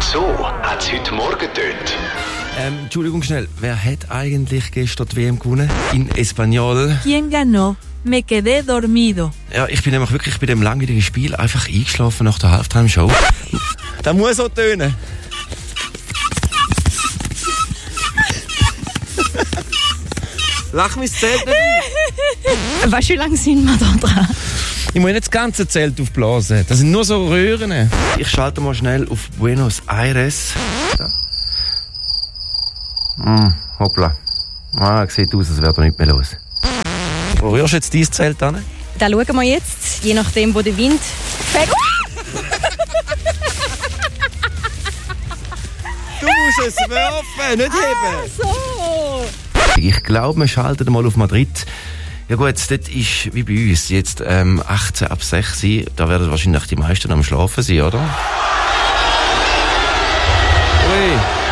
So hat es heute Morgen getönt. Entschuldigung schnell, wer hat eigentlich gestern die WM gewonnen? In Espanol. ¿Quién ganó? Me quedé dormido. Ja, ich bin nämlich wirklich bei dem langweiligen Spiel einfach eingeschlafen nach der Halftime-Show. Das muss so tönen. Lach mich das Zelt nicht. Weißt du, wie lange sind wir da dran? Ich muss nicht das ganze Zelt aufblasen. Das sind nur so Röhren. Ich schalte mal schnell auf Buenos Aires. Hoppla. Sieht aus, als wäre da nicht mehr los. Wo rührst du jetzt dein Zelt an? Da schauen wir jetzt, je nachdem, wo der Wind fährt. Du musst es werfen, nicht heben. So! Ich glaube, wir schalten mal auf Madrid. Ja gut, dort ist wie bei uns jetzt 18 ab 6 Uhr. Da werden wahrscheinlich die meisten am Schlafen sein, oder? Ui.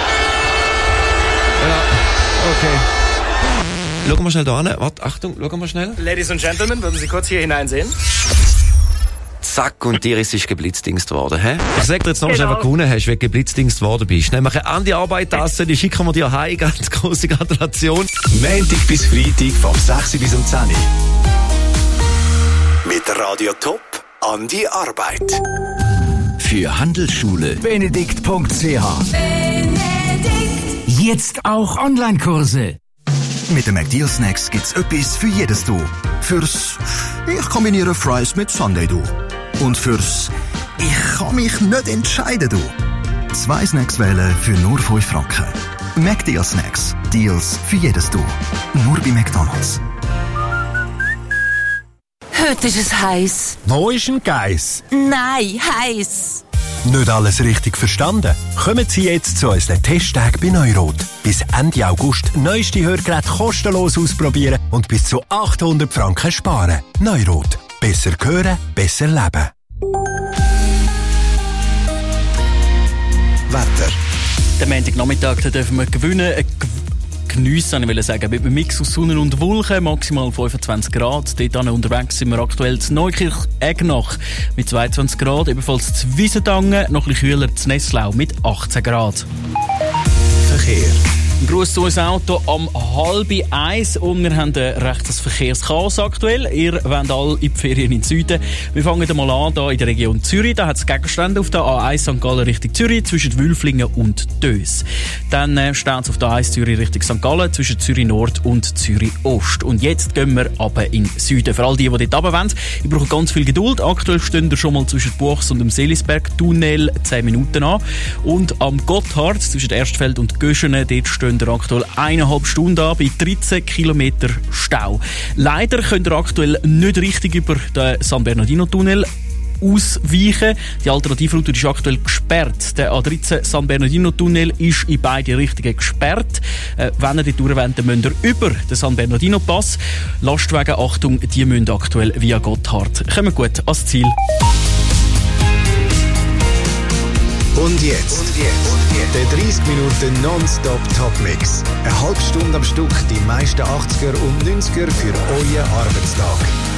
Ja, okay. Schauen wir schnell da hin. Warte, Achtung, schauen wir schnell. Ladies and Gentlemen, würden Sie kurz hier hineinsehen? Zack, und dir ist es geblitzdingst worden, hä? Ich sag dir jetzt noch, wer gewonnen hast, wenn du geblitzdingst worden bist. Nämlich an die Arbeitasse, die schicken wir dir heim. Ganz grosse Gratulation. Montag bis Freitag vom 6 bis um 10 Uhr. Mit Radio Top an die Arbeit. Für Handelsschule Benedikt.ch. Jetzt auch Online-Kurse. Mit den McDeal Snacks gibt's etwas für jedes Du. Fürs Ich kombiniere Fries mit Sundae Du. Und fürs Ich kann mich nicht entscheiden Du. 2 Snacks wählen für nur 5 Franken. McDeal Snacks. Deals für jedes Du. Nur bei McDonald's. Heute ist es heiß. Wo ist ein Geiss? Nein, heiß. Nicht alles richtig verstanden? Kommen Sie jetzt zu unseren Testtag bei Neurot. Bis Ende August neueste Hörgeräte kostenlos ausprobieren und bis zu 800 Franken sparen. Neurot. Besser hören, besser leben. Wetter. Den Montagnachmittag dürfen wir gewinnen. Geniessen, ich will sagen, mit einem Mix aus Sonne und Wolken, maximal 25 Grad. Dort unterwegs sind wir aktuell zu Neukirch-Egnach mit 22 Grad, ebenfalls zu Wiesendangen, noch ein bisschen kühler zu Nesslau mit 18 Grad. Verkehr. Ein Gruß zu unserem Auto am 12:30 und wir haben ein rechtes Verkehrschaos aktuell. Ihr wollt alle in die Ferien in den Süden. Wir fangen mal an, hier in der Region Zürich. Da hat es Gegenstände auf der A1 St. Gallen Richtung Zürich zwischen Wülflingen und Dös. Dann stehen sie auf der A1 Zürich Richtung St. Gallen zwischen Zürich Nord und Zürich Ost. Und jetzt gehen wir aber in den Süden. Für all die dort runter wollen, ich brauche ganz viel Geduld. Aktuell stehen wir schon mal zwischen Buchs und dem Seelisberg-Tunnel 10 Minuten an. Und am Gotthard zwischen Erstfeld und Göschenen, dort stehen ihr aktuell 1,5 Stunden an bei 13 Kilometer Stau. Leider könnt ihr aktuell nicht richtig über den San Bernardino-Tunnel ausweichen. Die Alternativroute ist aktuell gesperrt. Der A13 San Bernardino-Tunnel ist in beide Richtungen gesperrt. Wenn ihr dort durch wollt, dann müsst ihr über den San Bernardino-Pass. Lastwagen, Achtung, die müssen aktuell via Gotthard. Kommen gut ans Ziel. Und jetzt. Der 30 Minuten Non-Stop-Top-Mix. Eine halbe Stunde am Stück die meisten 80er und 90er für euren Arbeitstag.